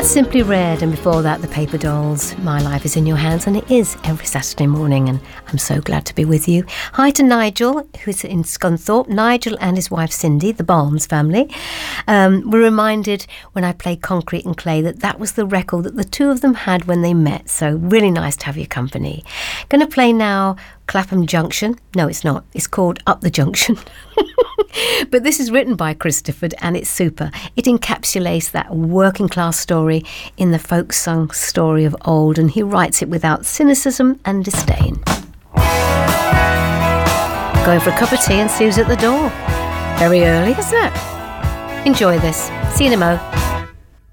That's Simply Red, and before that, The Paper Dolls. My Life is in Your Hands, and it is every Saturday morning, and I'm so glad to be with you. Hi to Nigel, who's in Scunthorpe. Nigel and his wife Cindy, the Barnes family. Were reminded when I played Concrete and Clay that was the record that the two of them had when they met, so really nice to have your company. Going to play now Clapham Junction. No, it's not. It's called Up the Junction. But this is written by Chris Difford, and it's super. It encapsulates that working class story in the folk song story of old, and he writes it without cynicism and disdain. Going for a cup of tea and see who's at the door. Very early, isn't it? Enjoy this. See you in a mo.